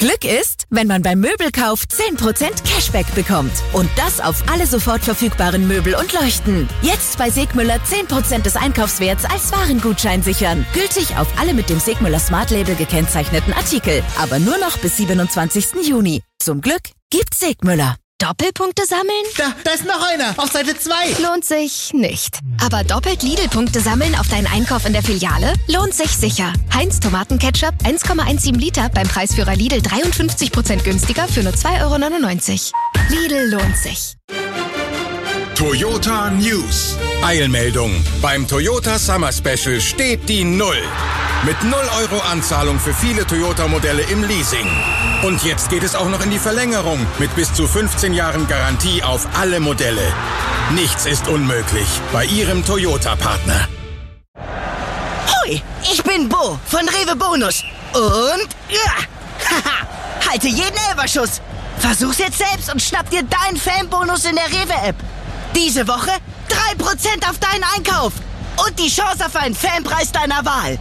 Glück ist, wenn man beim Möbelkauf 10% Cashback bekommt. Und das auf alle sofort verfügbaren Möbel und Leuchten. Jetzt bei Segmüller 10% des Einkaufswerts als Warengutschein sichern. Gültig auf alle mit dem Segmüller Smart Label gekennzeichneten Artikel. Aber nur noch bis 27. Juni. Zum Glück gibt's Segmüller. Doppelpunkte sammeln? Da ist noch einer, auf Seite 2. Lohnt sich nicht. Aber doppelt Lidl-Punkte sammeln auf deinen Einkauf in der Filiale? Lohnt sich sicher. Heinz Tomatenketchup 1,17 Liter beim Preisführer Lidl 53% günstiger für nur 2,99 €. Lidl lohnt sich. Toyota News. Eilmeldung. Beim Toyota Summer Special steht die 0. Mit 0 € Anzahlung für viele Toyota-Modelle im Leasing. Und jetzt geht es auch noch in die Verlängerung mit bis zu 15 Jahren Garantie auf alle Modelle. Nichts ist unmöglich bei Ihrem Toyota-Partner. Hoi, ich bin Bo von Rewe Bonus. Und ja, halte jeden Elferschuss. Versuch's jetzt selbst und schnapp dir deinen Fanbonus in der Rewe-App. Diese Woche 3% auf deinen Einkauf. Und die Chance auf einen Fanpreis deiner Wahl.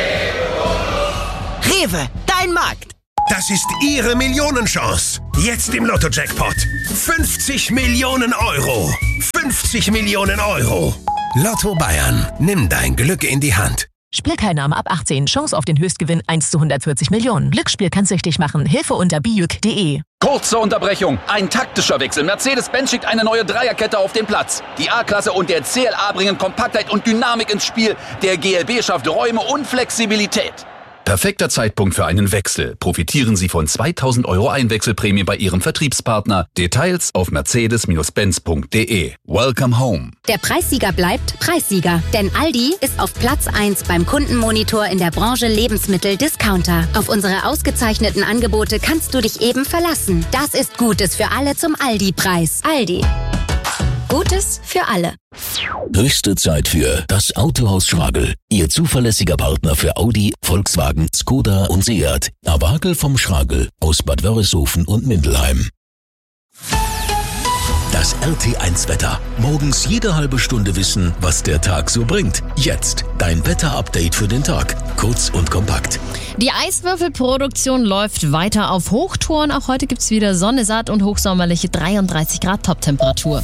Rewe, dein Markt. Das ist Ihre Millionenchance. Jetzt im Lotto-Jackpot. 50 Millionen €. 50 Millionen €. Lotto Bayern. Nimm dein Glück in die Hand. Spielteilnahme ab 18. Chance auf den Höchstgewinn 1 zu 140 Millionen. Glücksspiel kann süchtig machen. Hilfe unter bijuk.de. Kurze Unterbrechung. Ein taktischer Wechsel. Mercedes-Benz schickt eine neue Dreierkette auf den Platz. Die A-Klasse und der CLA bringen Kompaktheit und Dynamik ins Spiel. Der GLB schafft Räume und Flexibilität. Perfekter Zeitpunkt für einen Wechsel. Profitieren Sie von 2.000 € Einwechselprämie bei Ihrem Vertriebspartner. Details auf mercedes-benz.de. Welcome home. Der Preissieger bleibt Preissieger, denn Aldi ist auf Platz 1 beim Kundenmonitor in der Branche Lebensmittel-Discounter. Auf unsere ausgezeichneten Angebote kannst du dich eben verlassen. Das ist Gutes für alle zum Aldi-Preis. Aldi. Gutes für alle. Höchste Zeit für das Autohaus Schragel. Ihr zuverlässiger Partner für Audi, Volkswagen, Skoda und Seat. Awagel vom Schragel aus Bad Wörishofen und Mindelheim. Das RT1-Wetter. Morgens jede halbe Stunde wissen, was der Tag so bringt. Jetzt dein Wetter-Update für den Tag. Kurz und kompakt. Die Eiswürfelproduktion läuft weiter auf Hochtouren. Auch heute gibt's wieder Sonne, satt und hochsommerliche 33 Grad Toptemperatur.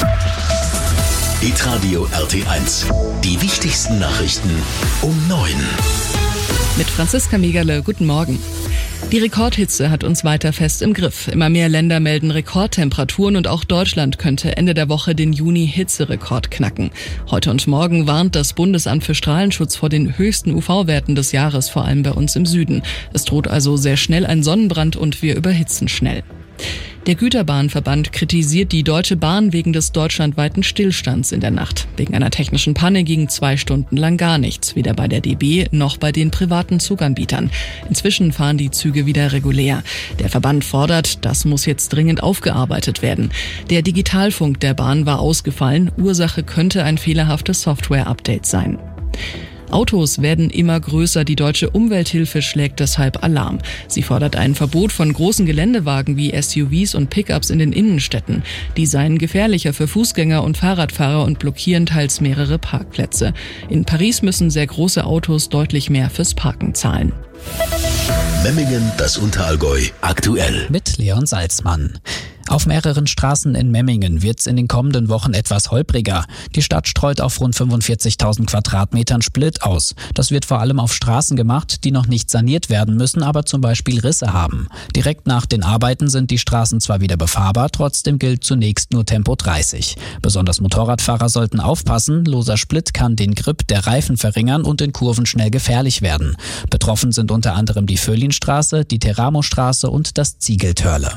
Hitradio RT1. Die wichtigsten Nachrichten um 9. Mit Franziska Megerle, guten Morgen. Die Rekordhitze hat uns weiter fest im Griff. Immer mehr Länder melden Rekordtemperaturen und auch Deutschland könnte Ende der Woche den Juni-Hitzerekord knacken. Heute und morgen warnt das Bundesamt für Strahlenschutz vor den höchsten UV-Werten des Jahres, vor allem bei uns im Süden. Es droht also sehr schnell ein Sonnenbrand und wir überhitzen schnell. Der Güterbahnverband kritisiert die Deutsche Bahn wegen des deutschlandweiten Stillstands in der Nacht. Wegen einer technischen Panne ging 2 Stunden lang gar nichts, weder bei der DB noch bei den privaten Zuganbietern. Inzwischen fahren die Züge wieder regulär. Der Verband fordert, das muss jetzt dringend aufgearbeitet werden. Der Digitalfunk der Bahn war ausgefallen. Ursache könnte ein fehlerhaftes Software-Update sein. Autos werden immer größer, die Deutsche Umwelthilfe schlägt deshalb Alarm. Sie fordert ein Verbot von großen Geländewagen wie SUVs und Pickups in den Innenstädten. Die seien gefährlicher für Fußgänger und Fahrradfahrer und blockieren teils mehrere Parkplätze. In Paris müssen sehr große Autos deutlich mehr fürs Parken zahlen. Memmingen, das Unterallgäu, aktuell. Mit Leon Salzmann. Auf mehreren Straßen in Memmingen wird's in den kommenden Wochen etwas holpriger. Die Stadt streut auf rund 45.000 Quadratmetern Split aus. Das wird vor allem auf Straßen gemacht, die noch nicht saniert werden müssen, aber zum Beispiel Risse haben. Direkt nach den Arbeiten sind die Straßen zwar wieder befahrbar, trotzdem gilt zunächst nur Tempo 30. Besonders Motorradfahrer sollten aufpassen, loser Split kann den Grip der Reifen verringern und in Kurven schnell gefährlich werden. Betroffen sind unter anderem die Föhlinstraße, die Teramo-Straße und das Ziegeltörle.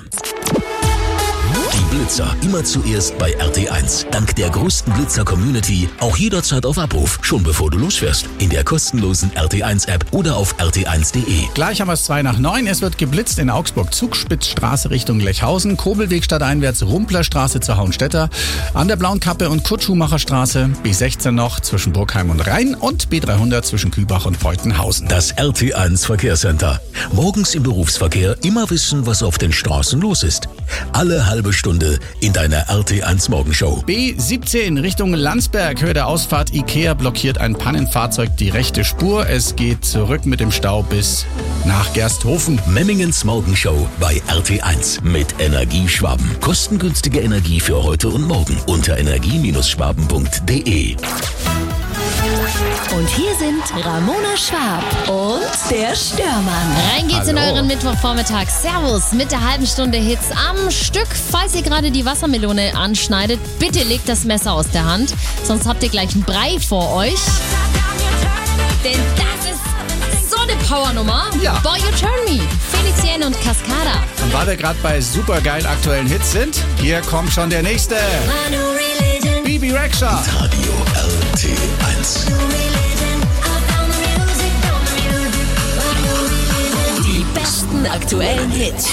Die Blitzer immer zuerst bei RT1. Dank der größten Blitzer-Community auch jederzeit auf Abruf, schon bevor du losfährst. In der kostenlosen RT1-App oder auf rt1.de. Gleich haben wir es 8:02. Es wird geblitzt in Augsburg, Zugspitzstraße Richtung Lechhausen, Kobelweg stadteinwärts, Rumplerstraße zur Hauenstetter, an der Blauen Kappe und Kurt-Schumacher-Straße, B16 noch zwischen Burgheim und Rhein und B300 zwischen Kübach und Peutenhausen. Das RT1 Verkehrscenter. Morgens im Berufsverkehr immer wissen, was auf den Straßen los ist. Alle halbe Stunde in deiner RT1 Morgenshow. B17 Richtung Landsberg, Höhe der Ausfahrt Ikea blockiert ein Pannenfahrzeug die rechte Spur. Es geht zurück mit dem Stau bis nach Gersthofen. Memmingens Morgenshow bei RT1 mit Energieschwaben. Kostengünstige Energie für heute und morgen unter energie-schwaben.de. Und hier sind Ramona Schwab und der Störmann. Rein geht's in euren Mittwochvormittag. Servus mit der halben Stunde Hits am Stück. Falls ihr gerade die Wassermelone anschneidet, bitte legt das Messer aus der Hand, sonst habt ihr gleich einen Brei vor euch. Denn das ist so eine Powernummer. Ja. Boy, You Turn Me, Felicienne und Cascada. Und weil wir gerade bei supergeil aktuellen Hits sind, hier kommt schon der nächste. Bibi Rexha. Radio RT1. Die besten aktuellen Hits.